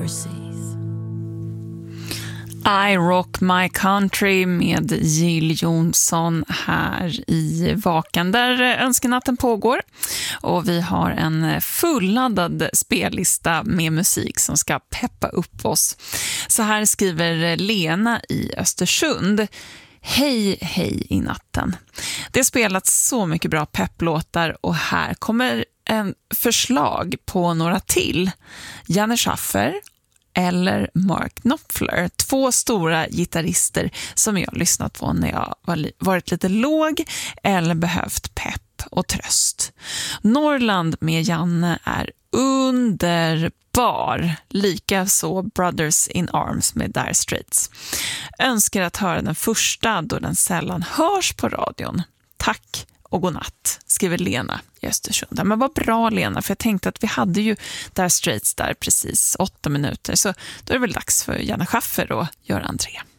overseas. I Rock My Country med Jill Johnson här i Vakan där önskenatten pågår. Och vi har en fulladdad spellista med musik som ska peppa upp oss. Så här skriver Lena i Östersund. Hej, hej i natten. Det har spelats så mycket bra pepplåtar och här kommer en förslag på några till. Janne Schaffer eller Mark Knopfler, 2 stora gitarrister som jag har lyssnat på när jag varit lite låg eller behövt pepp och tröst. Norrland med Janne är underbar, lika så Brothers in Arms med Dire Straits. Önskar att höra den första då den sällan hörs på radion. Tack och godnatt, skriver Lena i Östersund. Men vad bra Lena, för jag tänkte att vi hade ju Dire Straits där precis 8 minuter, så då är det väl dags för Janne Schaffer att göra entré.